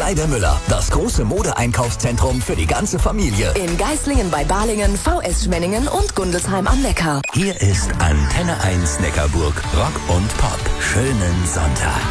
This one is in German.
Weidemüller, das große Modeeinkaufszentrum für die ganze Familie. In Geislingen bei Balingen, VS Schwenningen und Gundelsheim am Neckar. Hier ist Antenne 1 Neckarburg, Rock und Pop. Schönen Sonntag.